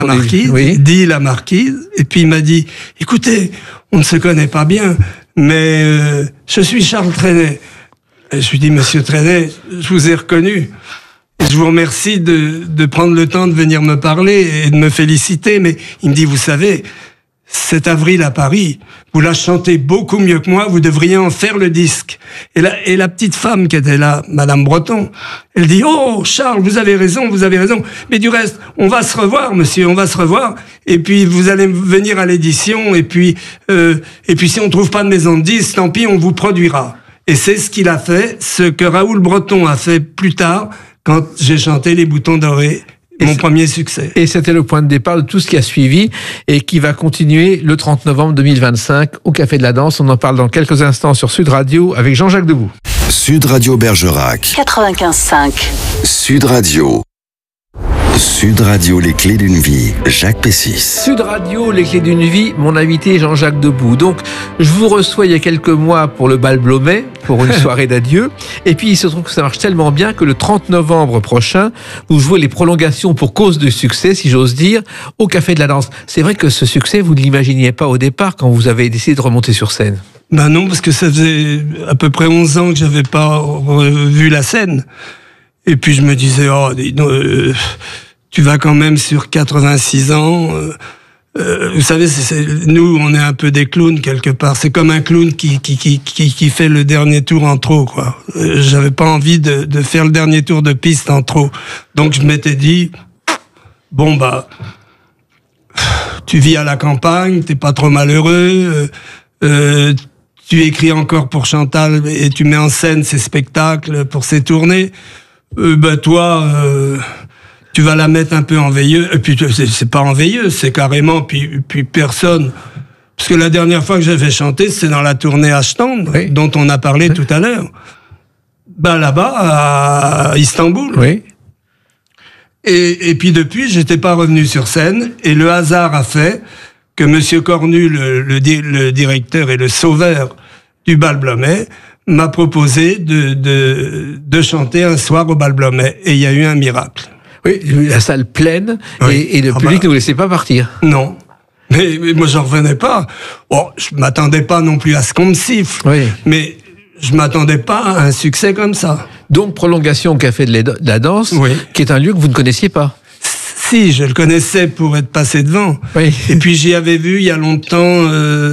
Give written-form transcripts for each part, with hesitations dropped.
dit la marquise, et puis il m'a dit, écoutez, on ne se connaît pas bien, mais je suis Charles Trenet. Et je lui dis, monsieur Trenet, je vous ai reconnu. Et je vous remercie de prendre le temps de venir me parler et de me féliciter, mais il me dit, vous savez, cet avril à Paris, vous la chantez beaucoup mieux que moi, vous devriez en faire le disque. Et la petite femme qui était là, Madame Breton, elle dit, oh, Charles, vous avez raison. Mais du reste, on va se revoir, monsieur, on va se revoir. Et puis, vous allez venir à l'édition, et puis si on trouve pas de maison de disque, tant pis, on vous produira. Et c'est ce qu'il a fait, ce que Raoul Breton a fait plus tard, quand j'ai chanté Les Boutons Dorés. Mon premier succès. Et c'était le point de départ de tout ce qui a suivi et qui va continuer le 30 novembre 2025 au Café de la Danse. On en parle dans quelques instants sur Sud Radio avec Jean-Jacques Debout. Sud Radio Bergerac. 95.5. Sud Radio. Sud Radio, les clés d'une vie. Jacques Pessis. Sud Radio, les clés d'une vie. Mon invité Jean-Jacques Debout. Donc, je vous reçois il y a quelques mois pour le bal Blomet, pour une soirée d'adieu. Et puis, il se trouve que ça marche tellement bien que le 30 novembre prochain, vous jouez les prolongations pour cause de succès, si j'ose dire, au Café de la Danse. C'est vrai que ce succès, vous ne l'imaginiez pas au départ quand vous avez décidé de remonter sur scène. Ben non, parce que ça faisait à peu près 11 ans que j'avais pas revu la scène. Et puis je me disais, tu vas quand même sur 86 ans. Vous savez, nous, on est un peu des clowns quelque part. C'est comme un clown qui fait le dernier tour en trop, quoi. J'avais pas envie de faire le dernier tour de piste en trop. Donc je m'étais dit, bon bah, tu vis à la campagne, t'es pas trop malheureux. Tu écris encore pour Chantal et tu mets en scène ses spectacles pour ses tournées. Toi, tu vas la mettre un peu en veilleuse. Et puis, c'est pas en veilleuse, c'est carrément, puis personne. Parce que la dernière fois que j'avais chanté, c'était dans la tournée Ashton, oui, dont on a parlé tout à l'heure. Là-bas, à Istanbul. Oui. Et puis depuis, j'étais pas revenu sur scène, et le hasard a fait que Monsieur Cornu, le directeur et le sauveur du bal Blomet, m'a proposé de chanter un soir au bal Blomet. Et il y a eu un miracle. Oui, la salle pleine, oui, et le public ne vous laissait pas partir. Non. Mais moi, j'en revenais pas. Bon, je m'attendais pas non plus à ce qu'on me siffle. Oui. Mais je m'attendais pas à un succès comme ça. Donc, prolongation au Café de la Danse, oui, qui est un lieu que vous ne connaissiez pas. Si, je le connaissais pour être passé devant. Oui. Et puis, j'y avais vu, il y a longtemps,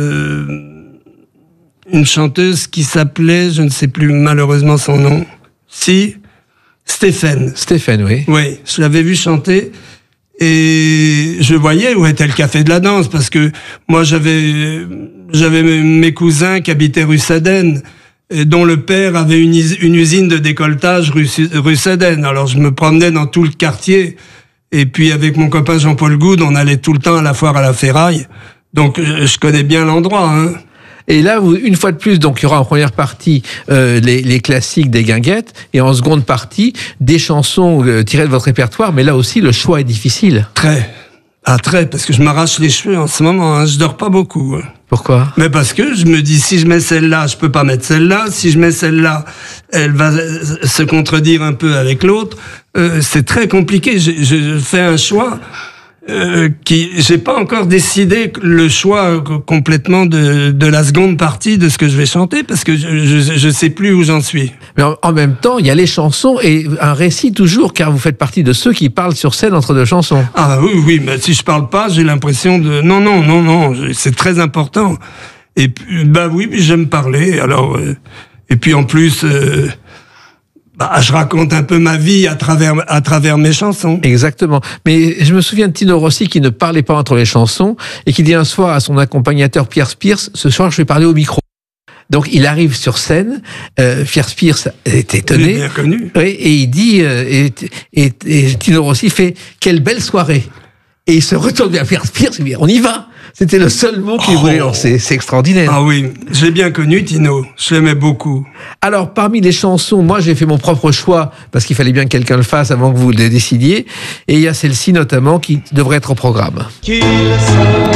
une chanteuse qui s'appelait, je ne sais plus malheureusement son nom, Stéphane, oui. Oui, je l'avais vu chanter et je voyais où était le Café de la Danse parce que moi j'avais mes cousins qui habitaient rue Saden, dont le père avait une usine de décolletage rue Saden. Alors je me promenais dans tout le quartier et puis avec mon copain Jean-Paul Goude, on allait tout le temps à la foire à la ferraille. Donc je connais bien l'endroit, hein. Et là, une fois de plus, donc il y aura en première partie les classiques des Guinguettes et en seconde partie des chansons tirées de votre répertoire. Mais là aussi, le choix est difficile. Très, parce que je m'arrache les cheveux en ce moment. Hein, je dors pas beaucoup. Hein. Pourquoi ? Mais parce que je me dis, si je mets celle-là, je peux pas mettre celle-là. Si je mets celle-là, elle va se contredire un peu avec l'autre. C'est très compliqué. Je fais un choix. J'ai pas encore décidé le choix complètement de la seconde partie de ce que je vais chanter parce que je sais plus où j'en suis. Mais en même temps, il y a les chansons et un récit toujours, car vous faites partie de ceux qui parlent sur scène entre deux chansons. Ah oui, mais si je parle pas, j'ai l'impression de non, c'est très important. Et puis, oui, j'aime parler. Alors et puis en plus. Je raconte un peu ma vie à travers mes chansons. Exactement. Mais je me souviens de Tino Rossi qui ne parlait pas entre les chansons et qui dit un soir à son accompagnateur Pierre Spears, ce soir je vais parler au micro. Donc il arrive sur scène, Pierre Spears est étonné. Bien connu. Oui, et il dit, et Tino Rossi fait « Quelle belle soirée !» Et il se retourne vers Pierre Spears et dit « On y va !» C'était le seul mot qu'il voulait lancer. C'est extraordinaire. Ah oui, j'ai bien connu Tino. Je l'aimais beaucoup. Alors, parmi les chansons, moi, j'ai fait mon propre choix parce qu'il fallait bien que quelqu'un le fasse avant que vous le décidiez. Et il y a celle-ci, notamment, qui devrait être au programme. Qu'ils sont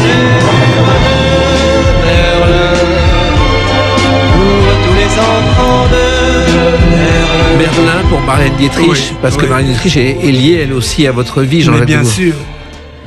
pour tous les enfants de Merlin pour Marlène Dietrich, oui, parce que Marlène Dietrich est liée, elle aussi, à votre vie, Jean-Jacques Debout. Bien sûr.